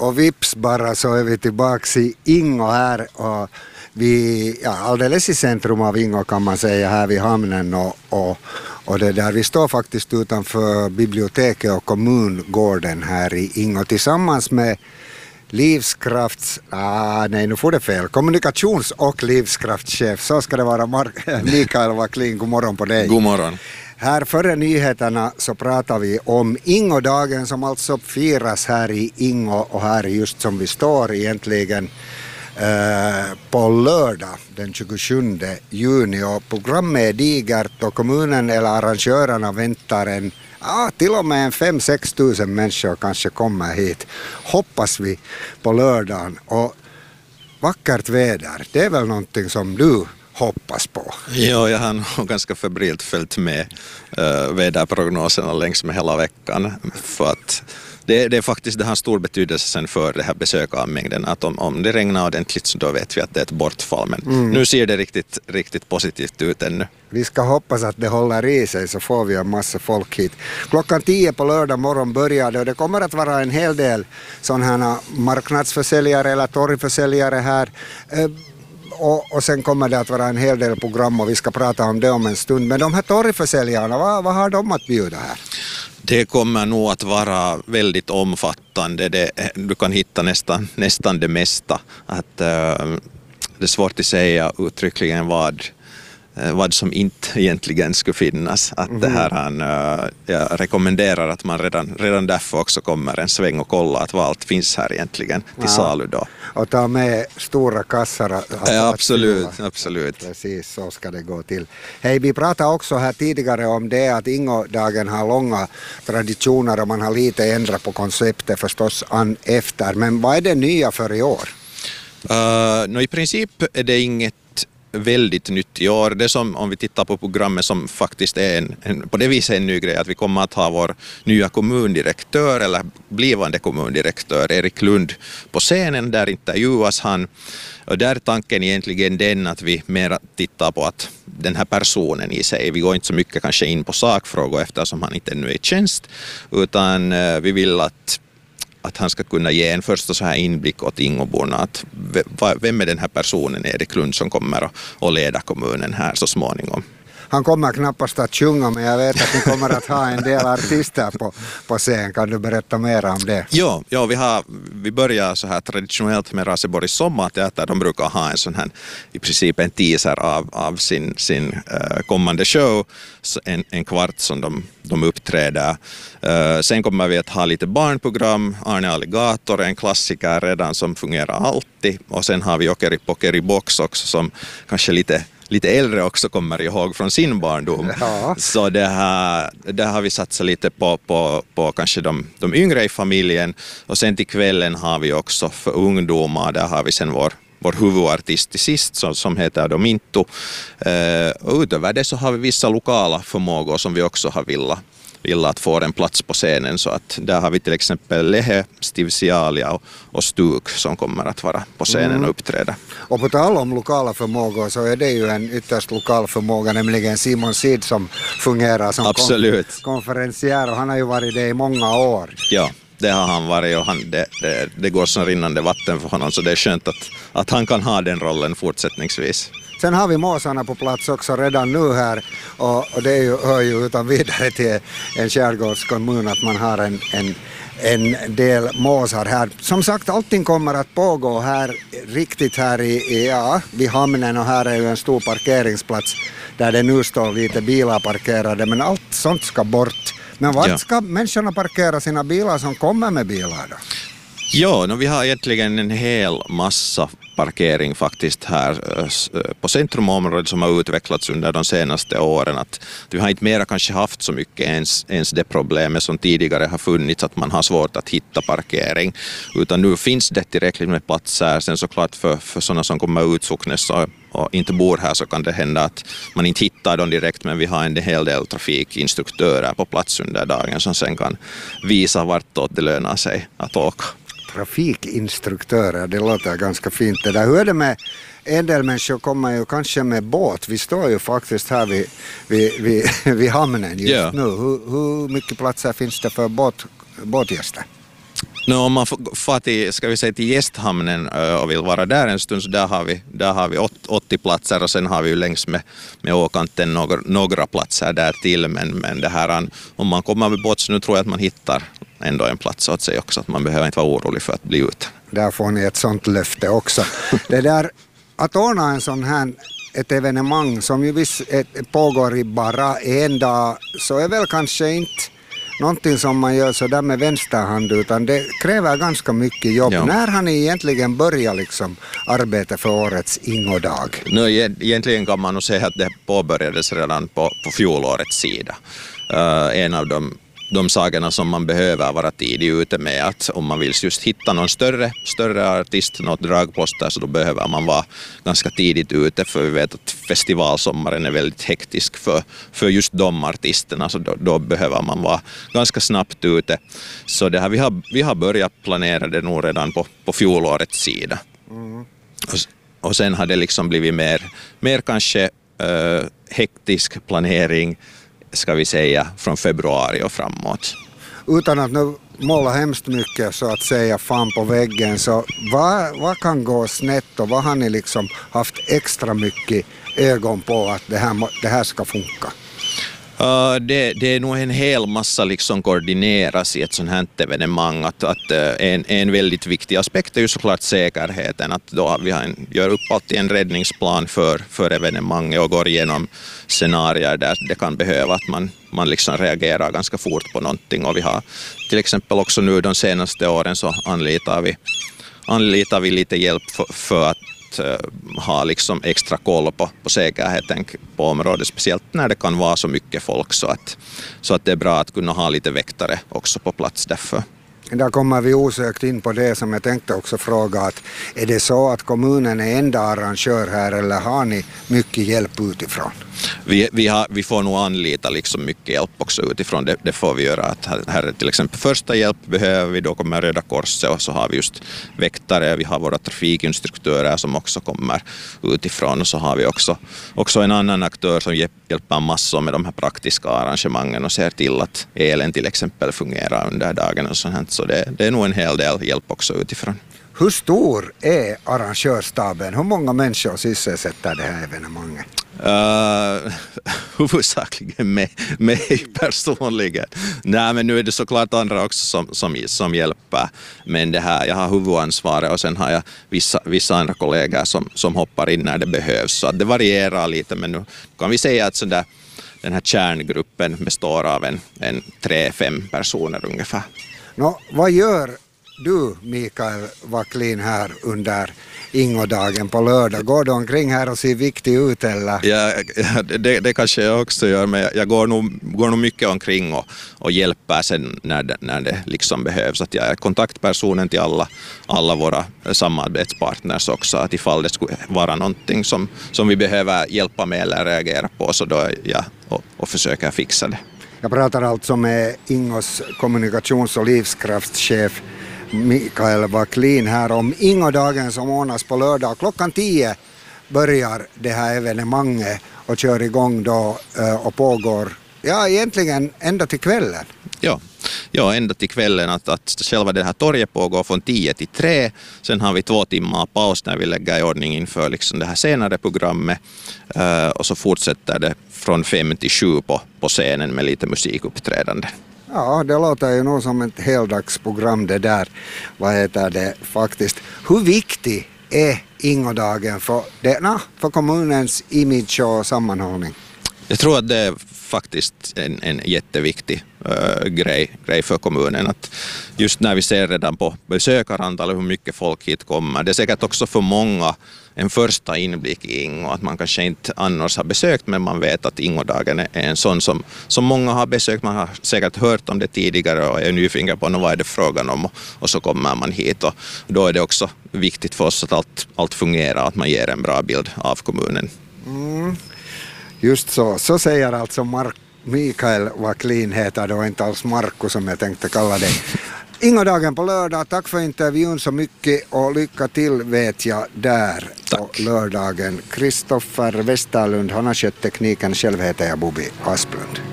Och vips bara så är vi tillbaka i Ingo här och vi, alldeles i centrum av Ingo kan man säga här vid hamnen och det där vi står faktiskt utanför biblioteket och kommungården här i Ingo tillsammans med kommunikations- och livskraftschef, så ska det vara Mikael Wacklin, god morgon på dig. God morgon. Här före nyheterna så pratar vi om Ingo-dagen som alltså firas här i Ingo och här just som vi står egentligen på lördag den 27 juni och programmet är digert och kommunen eller arrangörerna väntar till och med 5-6 tusen människor kanske kommer hit, hoppas vi, på lördagen. Och vackert väder, det är väl någonting som du hoppas på? Ja, jag har nog ganska febrilt följt med väderprognoserna längs med hela veckan för att det är faktiskt, det har stor betydelse sen för det här besökarmängden att om det regnar ordentligt så då vet vi att det är ett bortfall, men nu ser det riktigt positivt ut ännu. Vi ska hoppas att det håller i sig så får vi en massa folk hit. Klockan 10 på lördag morgon börjar det och det kommer att vara en hel del sådana marknadsförsäljare eller torgförsäljare här. Och sen kommer det att vara en hel del program och vi ska prata om det om en stund. Men de här torgförsäljarna, vad har de att bjuda här? Det kommer nog att vara väldigt omfattande. Du kan hitta nästan det mesta. Det är svårt att säga uttryckligen vad som inte egentligen skulle finnas. Det här jag rekommenderar att man redan därför också kommer en sväng och kolla att vad allt finns här egentligen till salu då. Och ta med stora kassar. Absolut. Precis, så ska det gå till. Hej, vi pratade också här tidigare om det att Ingo-dagen har långa traditioner och man har lite ändrat på konceptet förstås efter. Men vad är det nya för i år? I princip är det inget väldigt nytt i år. Det som, om vi tittar på programmet som faktiskt är på det viset en ny grej, att vi kommer att ha vår nya kommundirektör eller blivande kommundirektör Erik Lund på scenen, där intervjuas han. Och där är tanken egentligen den att vi mer tittar på att den här personen i sig, vi går inte så mycket kanske in på sakfrågor eftersom han inte ännu är i tjänst, utan vi vill att han ska kunna ge en första så här inblick åt Ingoborna att vem är den här personen Erik Lund som kommer att leda kommunen här så småningom. Han kommer knappast att sjunga, men jag vet att ni kommer att ha en del artister på scen. Kan du berätta mer om det? Ja, vi börjar så här traditionellt med Raseborgs sommarteater. De brukar ha en sån här, i princip en teaser av sin kommande show, en kvart som de uppträder. Sen kommer vi att ha lite barnprogram. Arne Alligator, en klassiker redan som fungerar alltid. Och sen har vi Jokeri Pokeri Box också som kanske lite äldre också kommer ihåg från sin barndom. Ja. Så det har vi satsat lite på kanske de yngre i familjen. Och sen till kvällen har vi också för ungdomar, där har vi sen vår huvudartist till sist som heter Dominto. Och utöver det så har vi vissa lokala förmågor som vi också har vill att få en plats på scenen, så att där har vi till exempel Lehe, Stivsialia och Stuk som kommer att vara på scenen och uppträda. Och på tal om lokala förmågor så är det ju en ytterst lokal förmåga, nämligen Simon Sid som fungerar som konferencier, och han har ju varit det i många år. Ja, det har han varit och det går som rinnande vatten för honom, så det är skönt att han kan ha den rollen fortsättningsvis. Sen har vi måsarna på plats också redan nu här och det hör ju utan vidare till en skärgårdskommun att man har en del måsar här. Som sagt, allting kommer att pågå här riktigt här vid hamnen, och här är ju en stor parkeringsplats där det nu står lite bilar parkerade, men allt sånt ska bort. Men var ska människorna parkera sina bilar som kommer med bilar då? Ja, vi har egentligen en hel massa parkering faktiskt här på centrumområdet som har utvecklats under de senaste åren. Att vi har inte mera kanske haft så mycket ens det problemet som tidigare har funnits, att man har svårt att hitta parkering. Utan nu finns det tillräckligt med platser. Sen såklart för sådana som kommer ut Socknes och inte bor här så kan det hända att man inte hittar dem direkt, men vi har en hel del trafikinstruktörer på plats under dagen som sen kan visa vartåt det lönar sig att åka. Trafikinstruktörer, det låter ganska fint det där. Hur är det med en del människor kommer ju kanske med båt. Vi står ju faktiskt här vid hamnen just nu. Hur mycket platser finns det för båtgäster? Om man får till, ska vi säga, till Gästhamnen och vill vara där en stund, så där har vi 80 platser och sen har vi ju längs med åkanten några platser där till, men det här, om man kommer med båt så nu tror jag att man hittar ändå en plats åt sig också, att man behöver inte vara orolig för att bli utan. Där får ni ett sånt löfte också. Det där att ordna en sån här ett evenemang som ju pågår i bara en dag, så är väl kanske inte någonting som man gör så där med vänsterhand, utan det kräver ganska mycket jobb. Ja. När har ni egentligen börjat liksom arbeta för årets Ingodag? Egentligen kan man nog säga att det påbörjades redan på fjolårets sida. En av de sakerna som man behöver vara tidigt ute med, att om man vill just hitta någon större artist, något dragposter, så då behöver man vara ganska tidigt ute, för vi vet att festivalsommaren är väldigt hektisk för just de artisterna, så då behöver man vara ganska snabbt ute. Så det här, vi har börjat planera det nog redan på fjolårets sida. Och sen har det liksom blivit mer kanske hektisk planering, ska vi säga, från februari och framåt. Utan att nu måla hemskt mycket så att säga fan på väggen, så vad kan gå snett och vad har ni liksom haft extra mycket ögon på att det här ska funka? Det är nog en hel massa liksom koordineras i ett sånt här evenemang. Att en väldigt viktig aspekt är ju såklart säkerheten. Att då gör upp alltid en räddningsplan för evenemanget och går igenom scenarier där det kan behöva att man liksom reagerar ganska fort på någonting. Och vi har till exempel också nu de senaste åren så anlitar vi lite hjälp för att ha liksom extra koll på säkerheten på området, speciellt när det kan vara så mycket folk, så att det är bra att kunna ha lite väktare också på plats därför. Där kommer vi osökt in på det som jag tänkte också fråga, att är det så att kommunen är enda arrangör här eller har ni mycket hjälp utifrån? Vi får nog anlita liksom mycket hjälp också utifrån, det får vi göra. Att här är till exempel första hjälp behöver vi, då kommer Röda Korset och så har vi just väktare, vi har våra trafikinstruktörer som också kommer utifrån, och så har vi också en annan aktör som hjälper massor med de här praktiska arrangemangen och ser till att elen till exempel fungerar under dagen och sånt här. Så det är nog en hel del hjälp också utifrån. Hur stor är arrangörstaben? Hur många människor sysselsätter det här evenemanget? Huvudsakligen mig personligen. Nej, men nu är det såklart andra också som hjälper. Men det här, jag har huvudansvaret och sen har jag vissa andra kollegor som hoppar in när det behövs. Så att det varierar lite, men nu kan vi säga att den här kärngruppen består av en 3-5 personer ungefär. Vad gör du, Mikael Wacklin, här under Ingodagen på lördag? Går du omkring här och ser viktig ut eller? Ja, det kanske jag också gör, men jag går nog mycket omkring och hjälper sen när det liksom behövs. Att jag är kontaktpersonen till alla våra samarbetspartners också, att ifall det skulle vara någonting som vi behöver hjälpa med eller reagera på, så då är jag och försöker fixa det. Jag pratar alltså med Ingos kommunikations- och livskraftschef Mikael Wacklin här om Ingodagen som ordnas på lördag. Klockan 10 börjar det här evenemanget och kör igång då och pågår egentligen ända till kvällen. Ja, ända till kvällen. Att själva det här torget pågår från 10 till 3. Sen har vi 2 timmar paus när vi lägger i ordning inför liksom det här senare programmet. Och så fortsätter det från 5 till 7 på scenen med lite musikuppträdande. Ja, det låter ju nog som ett heldagsprogram det där. Vad heter det faktiskt? Hur viktig är Ingodagen för kommunens image och sammanhållning? Jag tror att det är faktiskt en jätteviktig grej för kommunen. Att just när vi ser redan på besökarantal hur mycket folk hit kommer. Det är säkert också för många en första inblick i Ingo. Att man kanske inte annars har besökt, men man vet att Ingodagen är en sån som många har besökt. Man har säkert hört om det tidigare och är nyfiken på vad är det frågan om. Och så kommer man hit, och då är det också viktigt för oss att allt fungerar, att man ger en bra bild av kommunen. Just så säger alltså Mikael Wacklin, heter då inte alls Marko som jag tänkte kalla det. Ingodagen på lördag, tack för intervjun så mycket och lycka till vet jag där på lördagen. Kristoffer Westerlund, han har skött tekniken, själv heter jag Bobby Asplund.